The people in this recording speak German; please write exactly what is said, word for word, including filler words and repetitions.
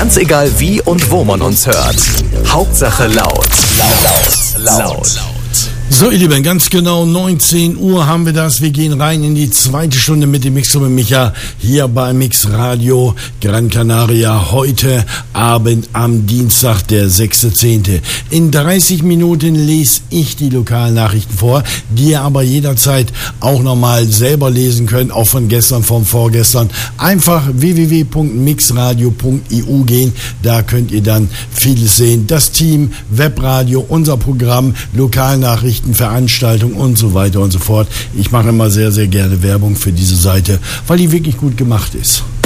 Ganz egal wie und wo man uns hört. Hauptsache laut. Laut. Laut. Laut. So, ihr Lieben, ganz genau neunzehn Uhr haben wir das. Wir gehen rein in die zweite Stunde mit dem Mix und Micha hier bei Mix Radio Gran Canaria. Heute Abend am Dienstag, der sechster zehnte In dreißig Minuten lese ich die Lokalnachrichten vor, die ihr aber jederzeit auch nochmal selber lesen könnt, auch von gestern, von vorgestern. Einfach w w w punkt mixradio punkt i u gehen, da könnt ihr dann vieles sehen. Das Team, Webradio, unser Programm, Lokalnachrichten, Veranstaltungen und so weiter und so fort. Ich mache immer sehr, sehr gerne Werbung für diese Seite, weil die wirklich gut gemacht ist.